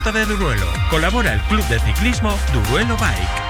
de Duruelo. Colabora el Club de Ciclismo Duruelo Bike.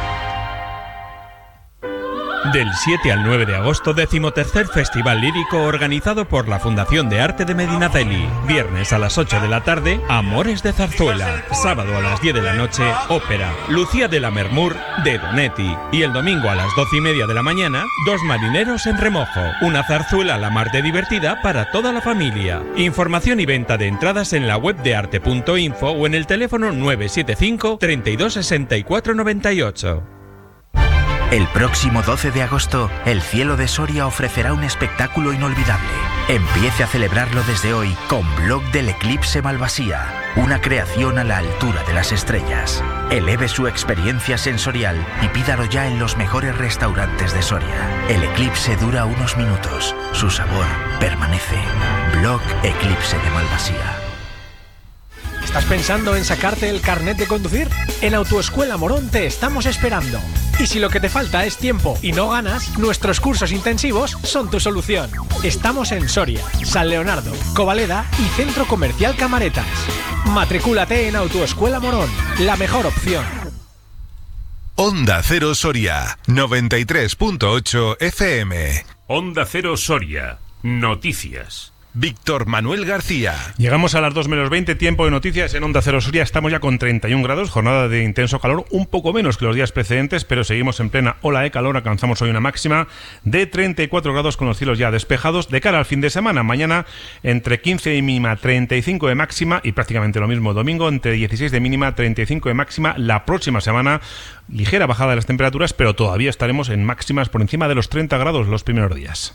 Del 7 al 9 de agosto, 13º Festival Lírico organizado por la Fundación de Arte de Medinaceli. Viernes a las 8 de la tarde, Amores de Zarzuela. Sábado a las 10 de la noche, ópera. Lucía de la Mermur, de Donetti. Y el domingo a las 12:30 de la mañana, Dos marineros en remojo. Una zarzuela a la mar de divertida para toda la familia. Información y venta de entradas en la web de arte.info o en el teléfono 975 32 64 98. El próximo 12 de agosto, el cielo de Soria ofrecerá un espectáculo inolvidable. Empiece a celebrarlo desde hoy con Blog del Eclipse Malvasía, una creación a la altura de las estrellas. Eleve su experiencia sensorial y pídalo ya en los mejores restaurantes de Soria. El eclipse dura unos minutos, su sabor permanece. Blog Eclipse de Malvasía. ¿Estás pensando en sacarte el carnet de conducir? En Autoescuela Morón te estamos esperando. Y si lo que te falta es tiempo y no ganas, nuestros cursos intensivos son tu solución. Estamos en Soria, San Leonardo, Covaleda y Centro Comercial Camaretas. Matricúlate en Autoescuela Morón, la mejor opción. Onda Cero Soria, 93.8 FM. Onda Cero Soria, noticias. Víctor Manuel García. Llegamos a las 2:20, tiempo de noticias en Onda Cero Soria. Estamos ya con 31 grados, jornada de intenso calor, un poco menos que los días precedentes, pero seguimos en plena ola de calor. Alcanzamos hoy una máxima de 34 grados con los cielos ya despejados. De cara al fin de semana, mañana entre 15 de mínima, 35 de máxima, y prácticamente lo mismo domingo, entre 16 de mínima, 35 de máxima. La próxima semana, ligera bajada de las temperaturas, pero todavía estaremos en máximas por encima de los 30 grados los primeros días.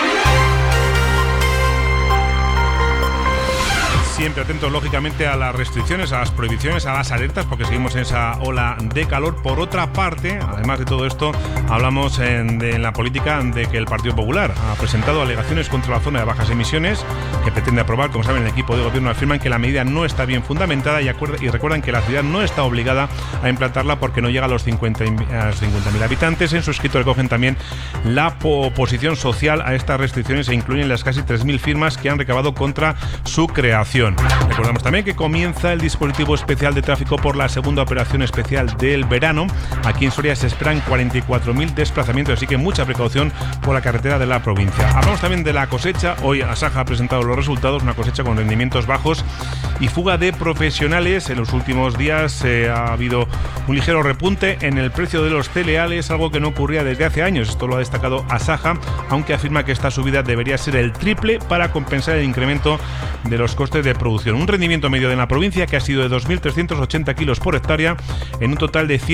Siempre atentos, lógicamente, a las restricciones, a las prohibiciones, a las alertas, porque seguimos en esa ola de calor. Por otra parte, además de todo esto, hablamos en la política de que el Partido Popular ha presentado alegaciones contra la zona de bajas emisiones que pretende aprobar. Como saben, el equipo de gobierno afirman que la medida no está bien fundamentada y recuerdan que la ciudad no está obligada a implantarla porque no llega a los 50.000 habitantes. En su escrito recogen también la oposición social a estas restricciones e incluyen las casi 3.000 firmas que han recabado contra su creación. Recordamos también que comienza el dispositivo especial de tráfico por la segunda operación especial del verano. Aquí en Soria se esperan 44.000 desplazamientos, así que mucha precaución por la carretera de la provincia. Hablamos también de la cosecha. Hoy Asaja ha presentado los resultados, una cosecha con rendimientos bajos y fuga de profesionales. En los últimos días ha habido un ligero repunte en el precio de los cereales, algo que no ocurría desde hace años. Esto lo ha destacado Asaja, aunque afirma que esta subida debería ser el triple para compensar el incremento de los costes de producción. Un rendimiento medio de la provincia que ha sido de 2.380 kilos por hectárea en un total de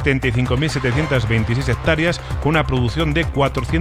175.726 hectáreas, con una producción de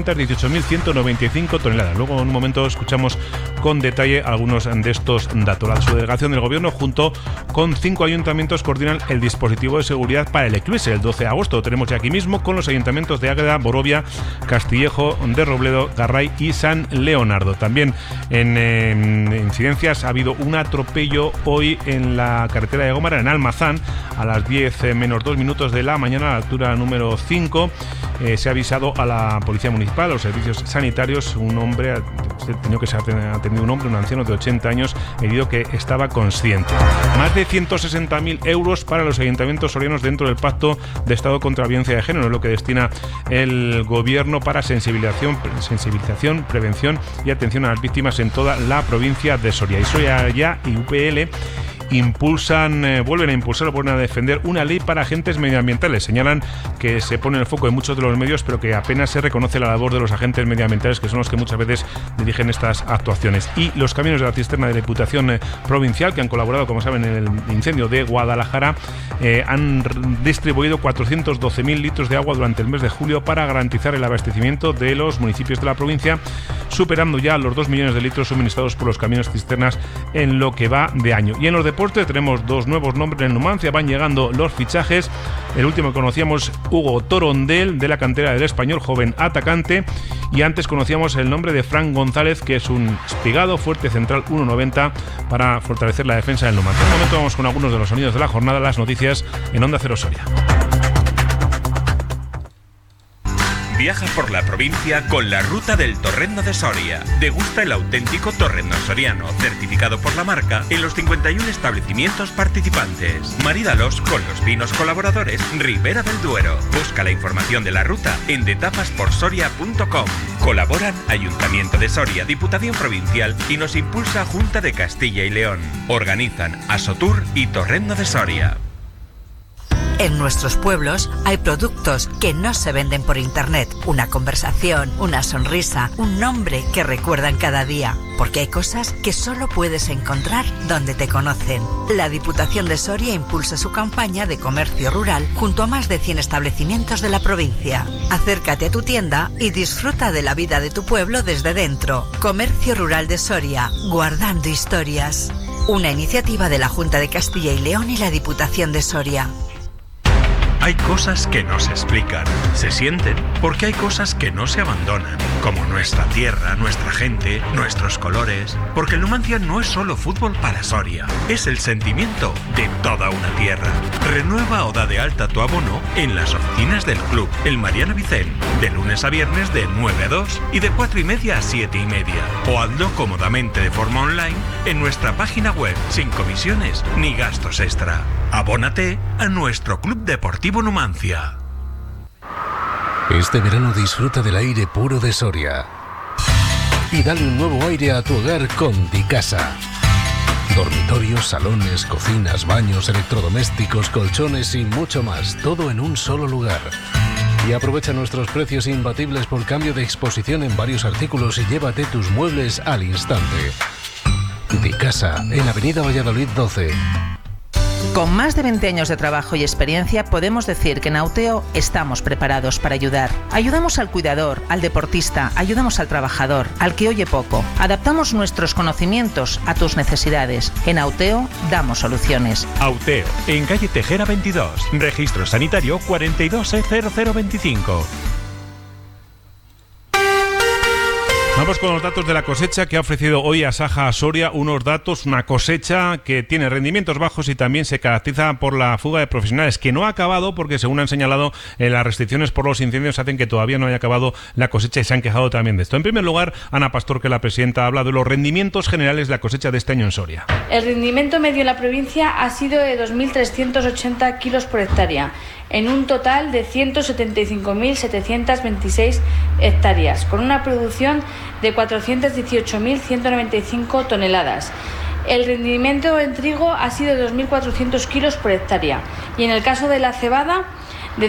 418.195 toneladas. Luego, en un momento, escuchamos con detalle algunos de estos datos. La subdelegación del gobierno, junto con 5 ayuntamientos, coordinan el dispositivo de seguridad para el eclipse. El 12 de agosto lo tenemos ya aquí mismo con los ayuntamientos de Águeda, Borovia, Castillejo de Robledo, Garray y San Leonardo. También en incidencias ha habido un atropello hoy en la carretera de Gómara, en Almazán, a las 10 menos 2 minutos de la mañana, a la altura número 5. Se ha avisado a la policía municipal, a los servicios sanitarios. Un hombre, tenido que ser atendido un hombre, un anciano de 80 años, herido, que estaba consciente. Más de 160.000 euros para los ayuntamientos sorianos dentro del Pacto de Estado contra la Violencia de Género, es lo que destina el gobierno para sensibilización, prevención y atención a las víctimas en toda la provincia de Soria. Y Soria Ya y UPL vuelven a impulsar, vuelven a defender una ley para agentes medioambientales. Señalan que se pone en el foco de muchos de los medios, pero que apenas se reconoce la labor de los agentes medioambientales, que son los que muchas veces dirigen estas actuaciones. Y los camiones de la cisterna de la Diputación Provincial, que han colaborado, como saben, en el incendio de Guadalajara, han distribuido 412.000 litros de agua durante el mes de julio para garantizar el abastecimiento de los municipios de la provincia, superando ya los 2 millones de litros suministrados por los camiones cisternas en lo que va de año. Y en los deportes tenemos 2 nuevos nombres en Numancia, van llegando los fichajes. El último que conocíamos, Hugo Torondel, de la cantera del Español, joven atacante, y antes conocíamos el nombre de Fran González, que es un espigado, fuerte central, 1,90, para fortalecer la defensa del Numancia. En un momento vamos con algunos de los sonidos de la jornada, las noticias en Onda Cero Soria. Viaja por la provincia con la ruta del Torrendo de Soria. Degusta el auténtico torrendo soriano, certificado por la marca, en los 51 establecimientos participantes. Marídalos con los vinos colaboradores Ribera del Duero. Busca la información de la ruta en detapasporsoria.com. Colaboran Ayuntamiento de Soria, Diputación Provincial y nos impulsa Junta de Castilla y León. Organizan Asotur y Torrendo de Soria. En nuestros pueblos hay productos que no se venden por internet. Una conversación, una sonrisa, un nombre que recuerdan cada día. Porque hay cosas que solo puedes encontrar donde te conocen. La Diputación de Soria impulsa su campaña de comercio rural junto a más de 100 establecimientos de la provincia. Acércate a tu tienda y disfruta de la vida de tu pueblo desde dentro. Comercio Rural de Soria, guardando historias. Una iniciativa de la Junta de Castilla y León y la Diputación de Soria. Hay cosas que no se explican, se sienten, porque hay cosas que no se abandonan, como nuestra tierra, nuestra gente, nuestros colores, porque el Numancia no es solo fútbol para Soria, es el sentimiento de toda una tierra. Renueva o da de alta tu abono en las oficinas del club, el Mariano Vicent, de lunes a viernes de 9 a 2 y de 4:30 a 7:30, o hazlo cómodamente de forma online en nuestra página web, sin comisiones ni gastos extra. Abónate a nuestro Club Deportivo Numancia. Este verano disfruta del aire puro de Soria y dale un nuevo aire a tu hogar con Dicasa. Dormitorios, salones, cocinas, baños, electrodomésticos, colchones y mucho más, todo en un solo lugar. Y aprovecha nuestros precios imbatibles por cambio de exposición en varios artículos y llévate tus muebles al instante. Dicasa, en Avenida Valladolid 12. Con más de 20 años de trabajo y experiencia, podemos decir que en Auteo estamos preparados para ayudar. Ayudamos al cuidador, al deportista, ayudamos al trabajador, al que oye poco. Adaptamos nuestros conocimientos a tus necesidades. En Auteo damos soluciones. Auteo, en calle Tejera 22, registro sanitario 42E0025. Vamos con los datos de la cosecha que ha ofrecido hoy Asaja Soria, unos datos, una cosecha que tiene rendimientos bajos y también se caracteriza por la fuga de profesionales, que no ha acabado porque, según han señalado, las restricciones por los incendios hacen que todavía no haya acabado la cosecha y se han quejado también de esto. En primer lugar, Ana Pastor, que es la presidenta, ha hablado de los rendimientos generales de la cosecha de este año en Soria. El rendimiento medio en la provincia ha sido de 2.380 kilos por hectárea, en un total de 175.726 hectáreas, con una producción de 418.195 toneladas. El rendimiento en trigo ha sido de 2.400 kilos por hectárea y en el caso de la cebada de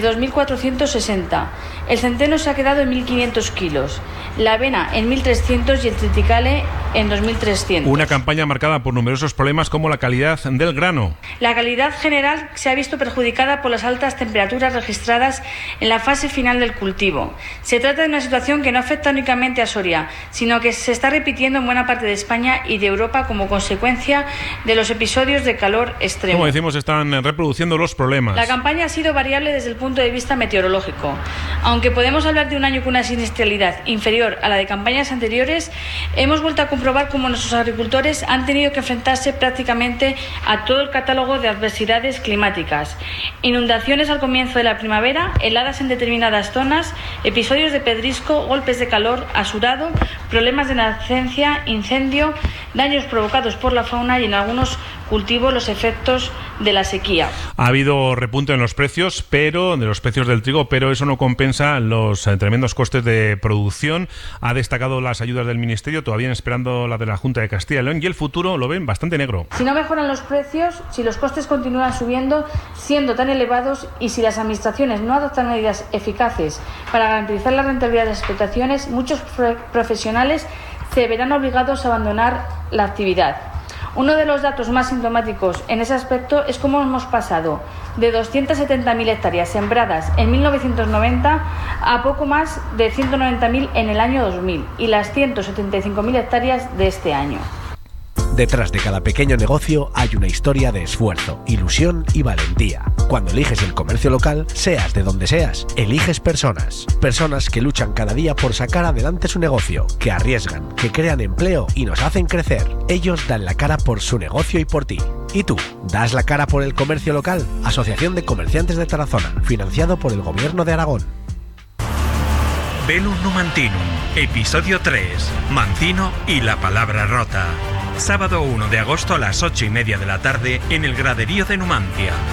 2.460. El centeno se ha quedado en 1.500 kilos, la avena en 1.300 y el triticale en 2.300. Una campaña marcada por numerosos problemas como la calidad del grano. La calidad general se ha visto perjudicada por las altas temperaturas registradas en la fase final del cultivo. Se trata de una situación que no afecta únicamente a Soria, sino que se está repitiendo en buena parte de España y de Europa como consecuencia de los episodios de calor extremo. Como decimos, están reproduciendo los problemas. La campaña ha sido variable desde el punto de vista meteorológico. Aunque podemos hablar de un año con una siniestralidad inferior a la de campañas anteriores, hemos vuelto a comprobar cómo nuestros agricultores han tenido que enfrentarse prácticamente a todo el catálogo de adversidades climáticas. Inundaciones al comienzo de la primavera, heladas en determinadas zonas, episodios de pedrisco, golpes de calor, asurado, problemas de nacencia, incendio, daños provocados por la fauna y en algunos cultivos los efectos de la sequía. Ha habido repunte en los precios, pero de los precios del trigo, pero eso no compensa los tremendos costes de producción. Ha destacado las ayudas del Ministerio, todavía esperando la de la Junta de Castilla y León, y el futuro lo ven bastante negro. Si no mejoran los precios, si los costes continúan subiendo, siendo tan elevados, y si las administraciones no adoptan medidas eficaces para garantizar la rentabilidad de las explotaciones, muchos profesionales se verán obligados a abandonar la actividad. Uno de los datos más sintomáticos en ese aspecto es cómo hemos pasado de 270.000 hectáreas sembradas en 1990 a poco más de 190.000 en el año 2000 y las 175.000 hectáreas de este año. Detrás de cada pequeño negocio hay una historia de esfuerzo, ilusión y valentía. Cuando eliges el comercio local, seas de donde seas, eliges personas. Personas que luchan cada día por sacar adelante su negocio, que arriesgan, que crean empleo y nos hacen crecer. Ellos dan la cara por su negocio y por ti. ¿Y tú? ¿Das la cara por el comercio local? Asociación de Comerciantes de Tarazona, financiado por el Gobierno de Aragón. Velum Numantinum, episodio 3, Mancino y la palabra rota. Sábado 1 de agosto a las 8:30 de la tarde en el graderío de Numancia.